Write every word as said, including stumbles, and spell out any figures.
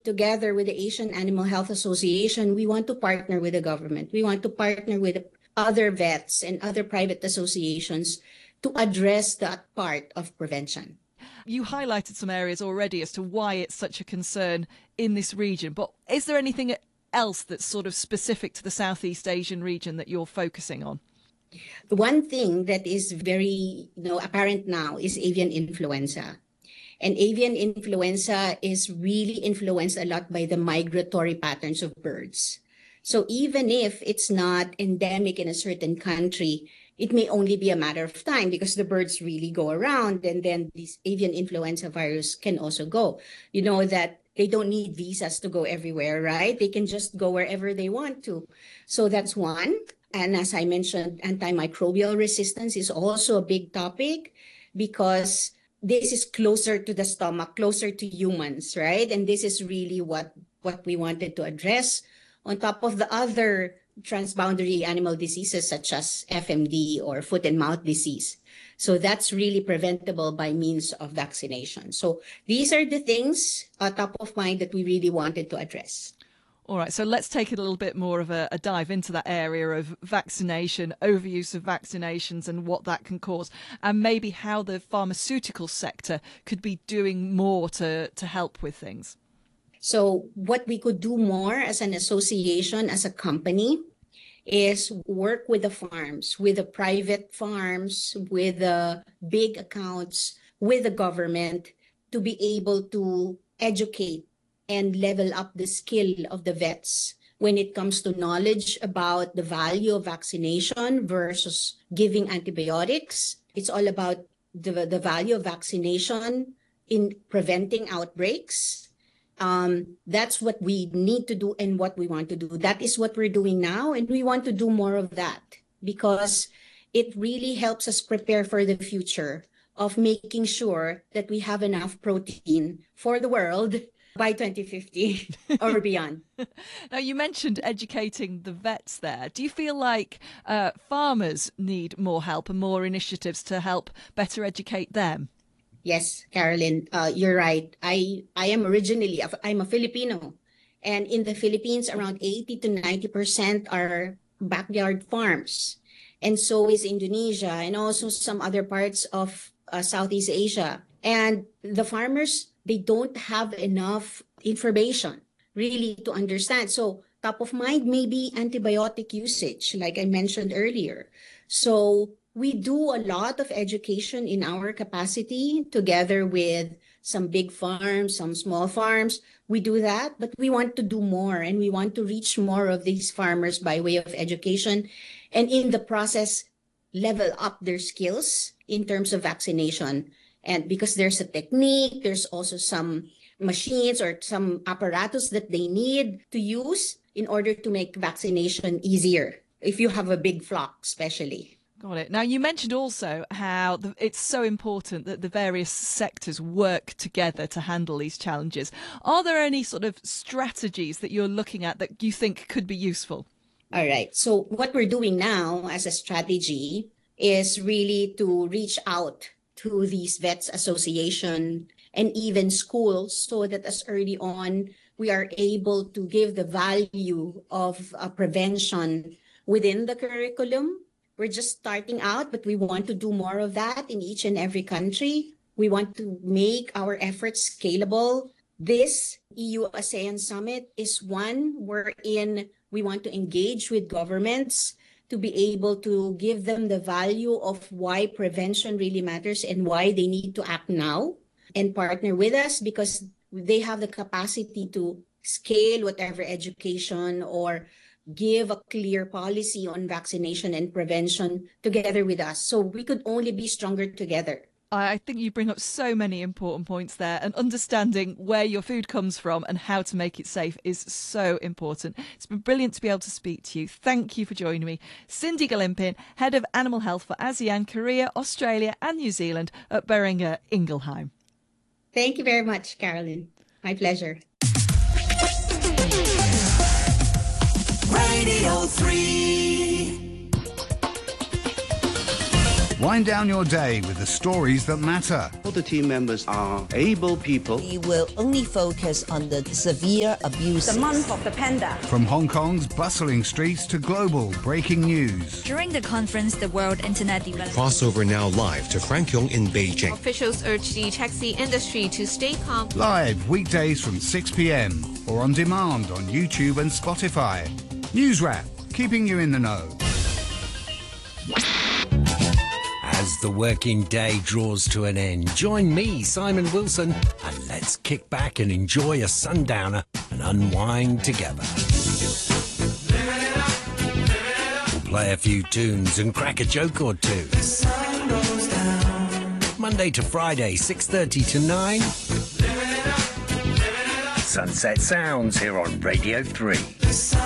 together with the Asian Animal Health Association, we want to partner with the government. We want to partner with other vets and other private associations to address that part of prevention. You highlighted some areas already as to why it's such a concern in this region, but is there anything else that's sort of specific to the Southeast Asian region that you're focusing on? One thing that is very you know, apparent now is avian influenza. And avian influenza is really influenced a lot by the migratory patterns of birds. So even if it's not endemic in a certain country, it may only be a matter of time because the birds really go around, and then this avian influenza virus can also go. You know that they don't need visas to go everywhere, right? They can just go wherever they want to. So that's one. And as I mentioned, antimicrobial resistance is also a big topic because this is closer to the stomach, closer to humans, right? And this is really what, what we wanted to address on top of the other transboundary animal diseases such as F M D or foot and mouth disease. So that's really preventable by means of vaccination. So these are the things uh, top of mind that we really wanted to address. All right, so let's take it a little bit more of a, a dive into that area of vaccination, overuse of vaccinations and what that can cause, and maybe how the pharmaceutical sector could be doing more to, to help with things. So what we could do more as an association, as a company, is work with the farms, with the private farms, with the big accounts, with the government to be able to educate and level up the skill of the vets when it comes to knowledge about the value of vaccination versus giving antibiotics. It's all about the, the value of vaccination in preventing outbreaks. Um, that's what we need to do and what we want to do. That is what we're doing now, and we want to do more of that because it really helps us prepare for the future of making sure that we have enough protein for the world by twenty fifty or beyond. Now, you mentioned educating the vets there. Do you feel like uh, farmers need more help and more initiatives to help better educate them? Yes, Carolyn, uh, you're right. I, I am originally, I'm a Filipino. And in the Philippines, around eighty to ninety percent are backyard farms. And so is Indonesia and also some other parts of uh, Southeast Asia. And the farmers, they don't have enough information really to understand. So top of mind may be antibiotic usage, like I mentioned earlier. So we do a lot of education in our capacity together with some big farms, some small farms. We do that, but we want to do more and we want to reach more of these farmers by way of education and in the process level up their skills in terms of vaccination. And because there's a technique, there's also some machines or some apparatus that they need to use in order to make vaccination easier, if you have a big flock, especially. Got it. Now, you mentioned also how the, it's so important that the various sectors work together to handle these challenges. Are there any sort of strategies that you're looking at that you think could be useful? All right. So what we're doing now as a strategy is really to reach out to these vets association and even schools so that as early on we are able to give the value of uh, prevention within the curriculum. We're just starting out, but we want to do more of that in each and every country. We want to make our efforts scalable. This E U ASEAN Summit is one wherein we want to engage with governments to be able to give them the value of why prevention really matters and why they need to act now and partner with us because they have the capacity to scale whatever education or give a clear policy on vaccination and prevention together with us. So we could only be stronger together. I think you bring up so many important points there, and understanding where your food comes from and how to make it safe is so important. It's been brilliant to be able to speak to you. Thank you for joining me. Cindy Galimpin, Head of Animal Health for ASEAN, Korea, Australia and New Zealand at Boehringer Ingelheim. Thank you very much, Carolyn. My pleasure. Radio three Wind down your day with the stories that matter. All the team members are able people. We will only focus on the severe abuse. The month of the panda. From Hong Kong's bustling streets to global breaking news. During the conference, the World Internet Development Crossover now live to Frank Yong in Beijing. Officials urge the taxi industry to stay calm. Live weekdays from six p.m. or on demand on YouTube and Spotify. News Wrap, keeping you in the know. As the working day draws to an end, join me, Simon Wilson, and let's kick back and enjoy a sundowner and unwind together. We'll play a few tunes and crack a joke or two. Monday to Friday, six thirty to nine. Sunset Sounds here on Radio three.